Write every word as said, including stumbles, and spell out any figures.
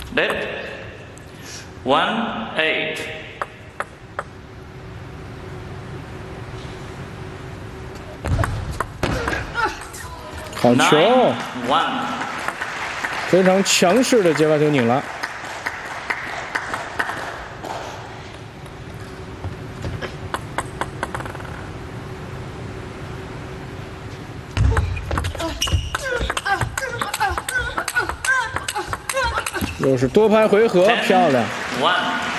left, one eight. 好球， Nine one. 非常强势的接发球拧了。 又是多拍回合，漂亮。 One.